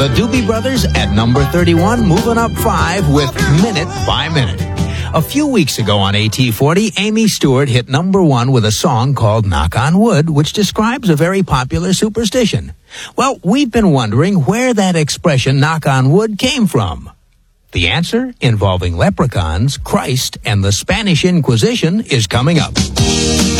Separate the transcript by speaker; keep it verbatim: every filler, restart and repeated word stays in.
Speaker 1: The Doobie Brothers at number thirty-one, moving up five with Minute by Minute. A few weeks ago on A T forty, Amy Stewart hit number one with a song called Knock on Wood, which describes a very popular superstition. Well, we've been wondering where that expression, knock on wood, came from. The answer, involving leprechauns, Christ, and the Spanish Inquisition, is coming up.